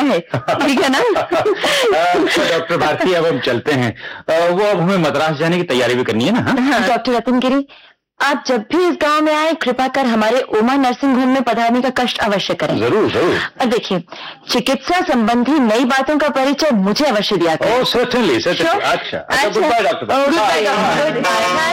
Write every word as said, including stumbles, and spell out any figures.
है, ठीक है ना? डॉक्टर भारती, अब हम चलते हैं। वो अब हमें मद्रास जाने की तैयारी भी करनी है ना? हाँ? डॉक्टर रत्नगिरी, आप जब भी इस गांव में आए कृपा कर हमारे उमा नर्सिंग होम में पधारने का कष्ट अवश्य करें। जरूर जरूर। और देखिए, चिकित्सा संबंधी नई बातों का परिचय मुझे अवश्य दिया करें। ओह, सर्टेनली सर्टेनली। अच्छा अच्छा, गुड बाय डॉक्टर।